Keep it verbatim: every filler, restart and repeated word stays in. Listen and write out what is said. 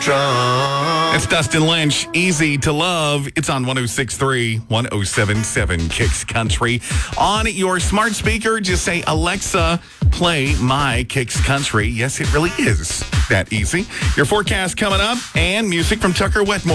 It's Dustin Lynch, Easy to Love. It's on one oh six point three, one oh seven point seven Kicks Country. On your smart speaker, just say, Alexa, play my Kicks Country. Yes, it really is that easy. Your forecast coming up and music from Tucker Wetmore.